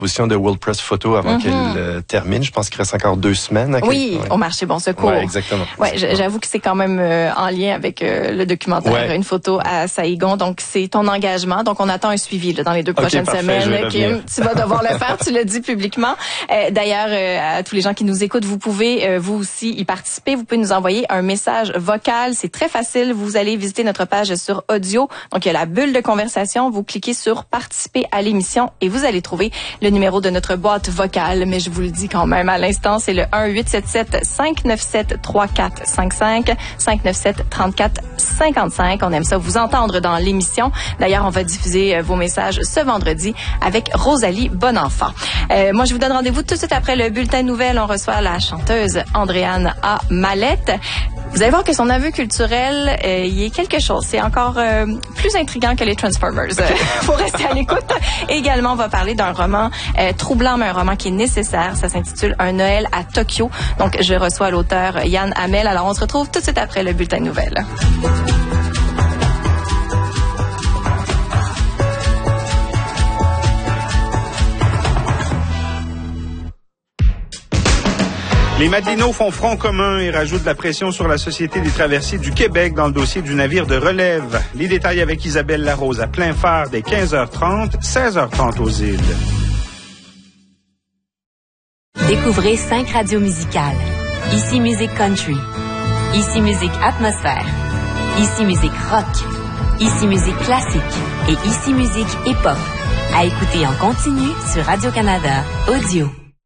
Position de World Press Photo avant qu'elle termine. Je pense qu'il reste encore 2 semaines. Au marché Bon Secours. Ouais, exactement. Ouais, j'avoue que c'est quand même en lien avec le documentaire Une photo à Saïgon. Donc, c'est ton engagement. Donc, on attend un suivi dans les 2 prochaines semaines. Kim, tu vas devoir le faire. Tu l'as dit publiquement. D'ailleurs, à tous les gens qui nous écoutent, vous pouvez vous aussi y participer. Vous pouvez nous envoyer un message vocal. C'est très facile. Vous allez visiter notre page sur audio. Donc, il y a la bulle de conversation. Vous cliquez sur participer à l'émission et vous allez trouver le numéro de notre boîte vocale, mais je vous le dis quand même à l'instant, c'est le 1-877-597-3455, 597-3455. On aime ça vous entendre dans l'émission. D'ailleurs, on va diffuser vos messages ce vendredi avec Rosalie Bonenfant. Moi, je vous donne rendez-vous tout de suite après le bulletin de nouvelles. On reçoit la chanteuse Andréane A. Mallette. Vous allez voir que son aveu culturel, il est quelque chose. C'est encore plus intriguant que les Transformers. Faut rester à l'écoute. Et également, on va parler d'un roman troublant, mais un roman qui est nécessaire. Ça s'intitule Un Noël à Tokyo. Donc, je reçois l'auteur Yann Hamel. Alors, on se retrouve tout de suite après le bulletin de nouvelles. Les Madelinos font front commun et rajoutent de la pression sur la Société des traversiers du Québec dans le dossier du navire de relève. Les détails avec Isabelle Larose à plein phare dès 15h30, 16h30 aux îles. Découvrez 5 radios musicales. Ici Musique Country. Ici Musique Atmosphère. Ici Musique Rock. Ici Musique Classique. Et Ici Musique Hip-Hop. À écouter en continu sur Radio-Canada Audio.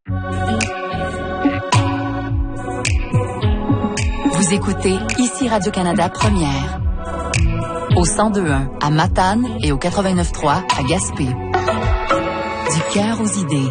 Vous écoutez Ici Radio-Canada Première. Au 102.1 à Matane et au 89.3 à Gaspé. Du cœur aux idées.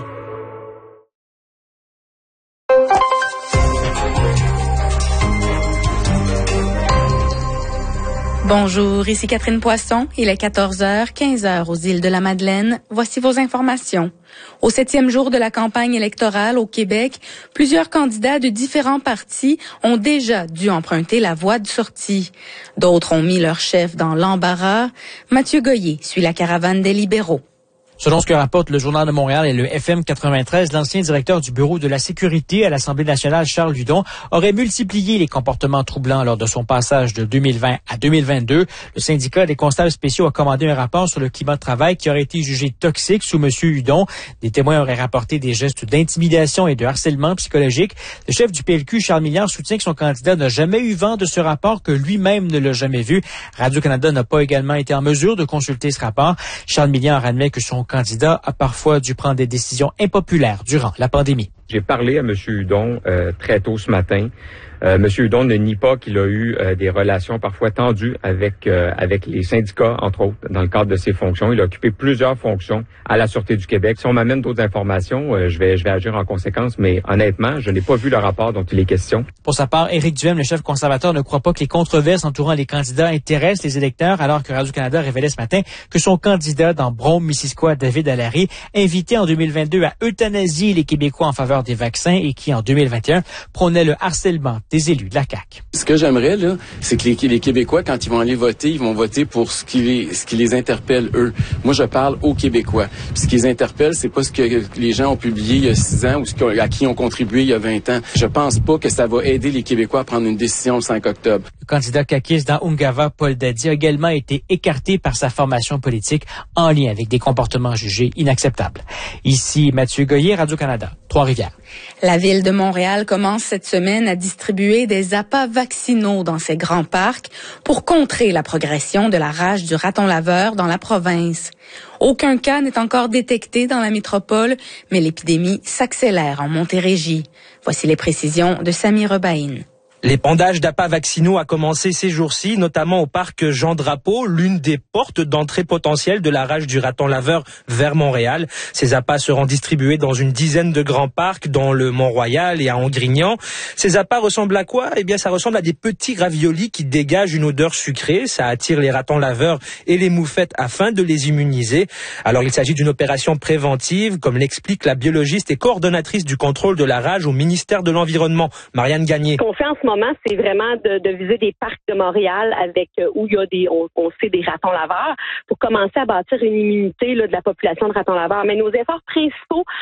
Bonjour, ici Catherine Poisson. Il est 14h, 15h aux îles de la Madeleine. Voici vos informations. Au 7e jour de la campagne électorale au Québec, plusieurs candidats de différents partis ont déjà dû emprunter la voie de sortie. D'autres ont mis leur chef dans l'embarras. Mathieu Goyer suit la caravane des libéraux. Selon ce que rapporte le Journal de Montréal et le FM 93, l'ancien directeur du Bureau de la sécurité à l'Assemblée nationale, Charles Ludon, aurait multiplié les comportements troublants lors de son passage de 2020 à 2022. Le syndicat des constables spéciaux a commandé un rapport sur le climat de travail qui aurait été jugé toxique sous M. Ludon. Des témoins auraient rapporté des gestes d'intimidation et de harcèlement psychologique. Le chef du PLQ, Charles Milliard, soutient que son candidat n'a jamais eu vent de ce rapport, que lui-même ne l'a jamais vu. Radio-Canada n'a pas également été en mesure de consulter ce rapport. Charles Milliard admet que son candidat a parfois dû prendre des décisions impopulaires durant la pandémie. J'ai parlé à M. Hudon très tôt ce matin. M. Hudon ne nie pas qu'il a eu des relations parfois tendues avec les syndicats, entre autres, dans le cadre de ses fonctions. Il a occupé plusieurs fonctions à la Sûreté du Québec. Si on m'amène d'autres informations, je vais agir en conséquence, mais honnêtement, je n'ai pas vu le rapport dont il est question. Pour sa part, Éric Duhem, le chef conservateur, ne croit pas que les controverses entourant les candidats intéressent les électeurs, alors que Radio-Canada révélait ce matin que son candidat dans Brome-Missisquoi, David Allary, invité en 2022 à euthanasier les Québécois en faveur des vaccins et qui, en 2021, prônait le harcèlement des élus de la CAQ. Ce que j'aimerais, là, c'est que les Québécois, quand ils vont aller voter, ils vont voter pour ce qui les interpelle, eux. Moi, je parle aux Québécois. Puis ce qui les interpelle, c'est pas ce que les gens ont publié il y a 6 ans ou à qui ils ont contribué il y a 20 ans. Je pense pas que ça va aider les Québécois à prendre une décision le 5 octobre. Le candidat caquiste dans Ungava, Paul Dady, a également été écarté par sa formation politique en lien avec des comportements jugés inacceptables. Ici, Mathieu Goyer, Radio-Canada, Trois-Rivières. La Ville de Montréal commence cette semaine à distribuer des appâts vaccinaux dans ses grands parcs pour contrer la progression de la rage du raton laveur dans la province. Aucun cas n'est encore détecté dans la métropole, mais l'épidémie s'accélère en Montérégie. Voici les précisions de Sami Rebaïn. L'épandage d'appâts vaccinaux a commencé ces jours-ci, notamment au parc Jean-Drapeau, l'une des portes d'entrée potentielle de la rage du raton laveur vers Montréal. Ces appâts seront distribués dans une dizaine de grands parcs, dans le Mont-Royal et à Angrignan. Ces appâts ressemblent à quoi? Eh bien, ça ressemble à des petits raviolis qui dégagent une odeur sucrée. Ça attire les ratons laveurs et les moufettes afin de les immuniser. Alors, il s'agit d'une opération préventive, comme l'explique la biologiste et coordonnatrice du contrôle de la rage au ministère de l'Environnement, Marianne Gagné. C'est vraiment de viser des parcs de Montréal avec où il y a on sait des ratons laveurs pour commencer à bâtir une immunité là, de la population de ratons laveurs. Mais nos efforts principaux